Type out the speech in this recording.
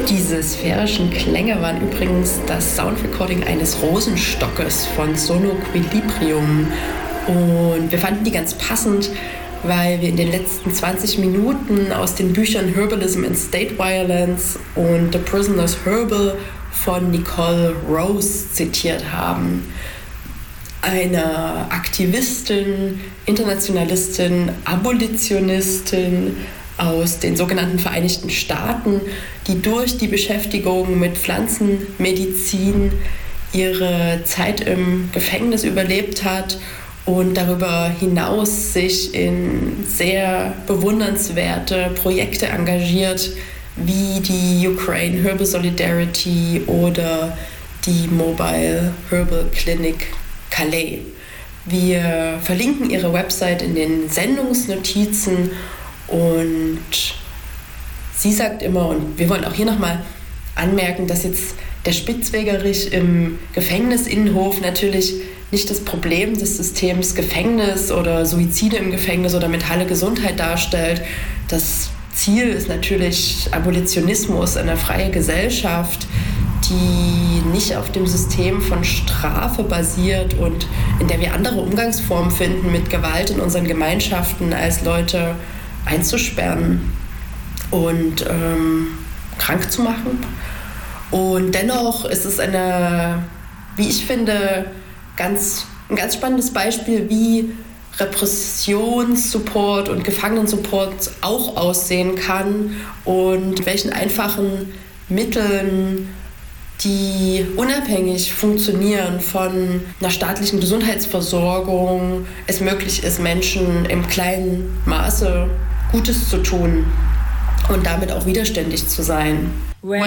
Diese sphärischen Klänge waren übrigens das Soundrecording eines Rosenstockes von Sonoquilibrium. Und wir fanden die ganz passend, weil wir in den letzten 20 Minuten aus den Büchern Herbalism and State Violence und The Prisoner's Herbal von Nicole Rose zitiert haben. Eine Aktivistin, Internationalistin, Abolitionistin aus den sogenannten Vereinigten Staaten, die durch die Beschäftigung mit Pflanzenmedizin ihre Zeit im Gefängnis überlebt hat und darüber hinaus sich in sehr bewundernswerte Projekte engagiert, wie die Ukraine Herbal Solidarity oder die Mobile Herbal Clinic Calais. Wir verlinken ihre Website in den Sendungsnotizen und sie sagt immer, und wir wollen auch hier nochmal anmerken, dass jetzt der Spitzwegerich im Gefängnisinnenhof natürlich nicht das Problem des Systems Gefängnis oder Suizide im Gefängnis oder mentale Gesundheit darstellt. Das Ziel ist natürlich Abolitionismus, eine freie Gesellschaft, die nicht auf dem System von Strafe basiert und in der wir andere Umgangsformen finden mit Gewalt in unseren Gemeinschaften, als Leute einzusperren und krank zu machen. Und dennoch ist es eine, wie ich finde, ein ganz spannendes Beispiel, wie Repressionssupport und Gefangenensupport auch aussehen kann und welchen einfachen Mitteln, die unabhängig funktionieren von einer staatlichen Gesundheitsversorgung, es möglich ist, Menschen im kleinen Maße Gutes zu tun und damit auch widerständig zu sein. When